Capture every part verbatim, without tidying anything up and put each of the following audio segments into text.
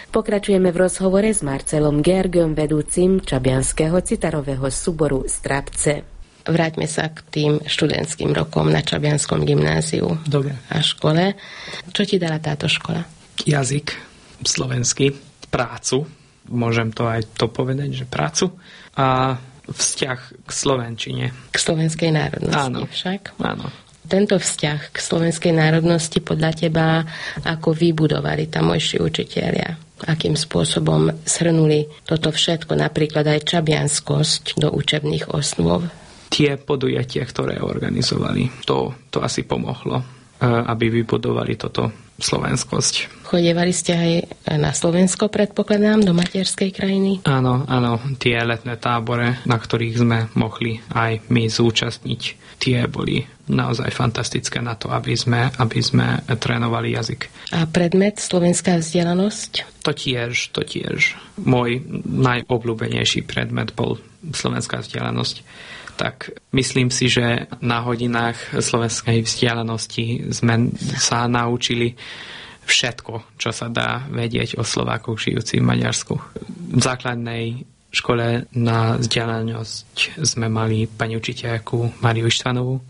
Pokračujeme v rozhovore s Marcelom Gergom, vedúcim čabianskeho citarového súboru Strapce. Vráťme sa k tým študentským rokom na Čabianskom gymnáziu. Dobre. A škole. Čo ti dala táto škola? Jazyk slovenský, prácu, môžem to aj to povedať, že prácu a vzťah k slovenčine. K slovenskej národnosti. Áno. Však? Áno. Tento vzťah k slovenskej národnosti podľa teba ako vybudovali tamojší učitelia? Akým spôsobom shrnuli toto všetko, napríklad aj čabianskosť do učebných osnov? Tie podujatia, ktoré organizovali, to, to asi pomohlo, aby vybudovali toto slovenskosť. Chodievali ste aj na Slovensko, predpokladám, do materskej krajiny? Áno, áno, tie letné tábore, na ktorých sme mohli aj my zúčastniť, tie boli naozaj fantastické na to, aby sme, aby sme trénovali jazyk. A predmet slovenská vzdelanosť? To tiež, to tiež. Môj najobľúbenejší predmet bol slovenská vzdelanosť. Tak myslím si, že na hodinách slovenskej vzdialenosti sme sa naučili všetko, čo sa dá vedieť o Slovákoch žijúcich v Maďarsku. V základnej škole na vzdialenosť sme mali pani učiteľku Mariu Ištvanovú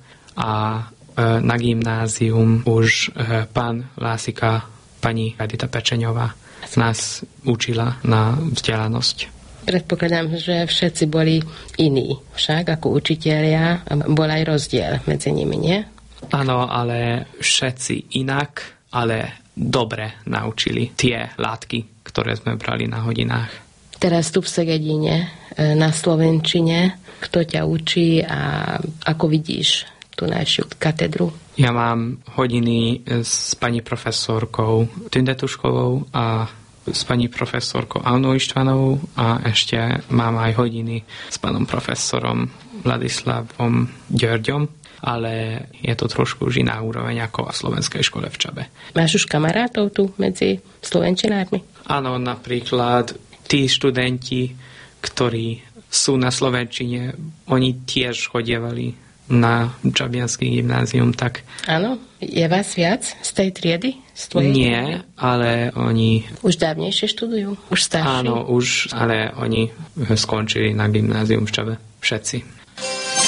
a na gymnázium už pán Lásika, pani Edita Pečeňová nás učila na vzdialenosť. Predpokladám, že všetci boli iní. Však ako učitelia bol aj rozdiel medzi nimi, nie? Áno, ale všetci inak, ale dobre naučili tie látky, ktoré sme brali na hodinách. Teraz tu v Segedine na slovenčine, kto ťa učí a ako vidíš tú našu katedru? Ja mám hodiny s pani profesorkou Tündetuškovou a s pani profesorkou Annou Ištvanovou a ešte mám aj hodiny s pánom profesorom Vladislavom Ďörďom, ale je to trošku už iná úroveň ako v slovenskej škole v Čabe. Máš už kamarátov tu medzi slovenčinármi? Áno, napríklad tí študenti, ktorí sú na slovenčine, oni tiež chodievali na Čabianský gymnázium, tak... Áno? Je vás viac z tej triedy? Z tvojej Nie, triedy? ale oni... Už dávnejšie študujú? Už starší? Áno, už, ale oni skončili na gymnázium v Čabe. Všetci.